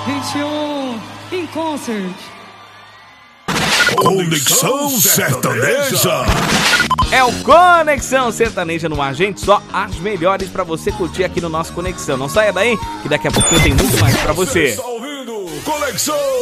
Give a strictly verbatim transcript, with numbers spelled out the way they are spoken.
vinte e um, em concert. Conexão Sertaneja. É o Conexão Sertaneja no ar, gente. Só as melhores pra você curtir aqui no nosso Conexão. Não saia daí, que daqui a pouquinho tem muito mais pra você. Você está ouvindo Conexão